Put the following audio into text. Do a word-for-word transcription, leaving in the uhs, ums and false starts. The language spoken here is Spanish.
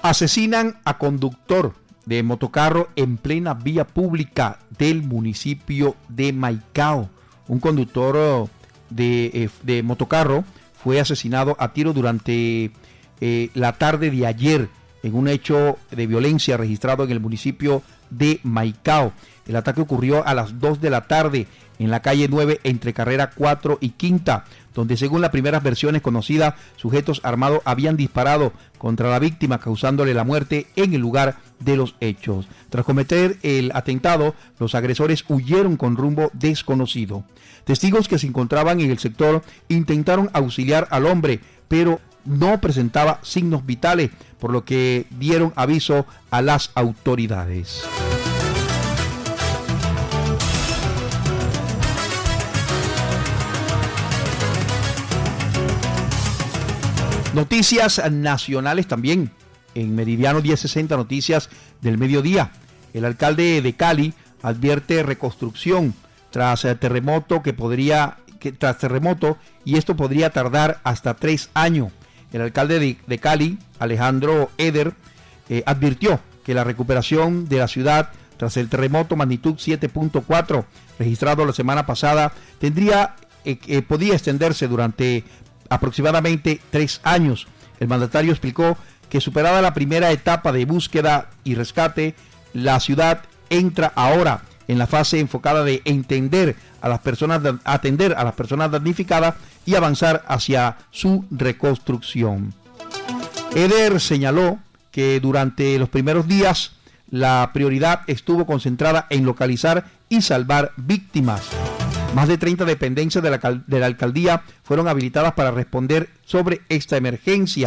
Asesinan a conductor de motocarro en plena vía pública del municipio de Maicao. Un conductor de, de motocarro fue asesinado a tiro durante eh, la tarde de ayer en un hecho de violencia registrado en el municipio de Maicao. El ataque ocurrió a las dos de la tarde en la calle nueve entre carrera cuatro y quinta, donde según las primeras versiones conocidas, sujetos armados habían disparado contra la víctima, causándole la muerte en el lugar de los hechos. Tras cometer el atentado, los agresores huyeron con rumbo desconocido. Testigos que se encontraban en el sector intentaron auxiliar al hombre, pero no presentaba signos vitales, por lo que dieron aviso a las autoridades. Noticias nacionales también, en Meridiano diez sesenta, noticias del mediodía. El alcalde de Cali advierte reconstrucción tras el terremoto que podría, que, tras terremoto, y esto podría tardar hasta tres años. El alcalde de, de Cali, Alejandro Eder, eh, advirtió que la recuperación de la ciudad tras el terremoto magnitud siete punto cuatro registrado la semana pasada tendría, eh, eh, podía extenderse durante aproximadamente tres años. El mandatario explicó que superada la primera etapa de búsqueda y rescate, la ciudad entra ahora en la fase enfocada de entender a las personas, atender a las personas damnificadas y avanzar hacia su reconstrucción. Eder señaló que durante los primeros días la prioridad estuvo concentrada en localizar y salvar víctimas. Más de treinta dependencias de la, de la alcaldía fueron habilitadas para responder sobre esta emergencia.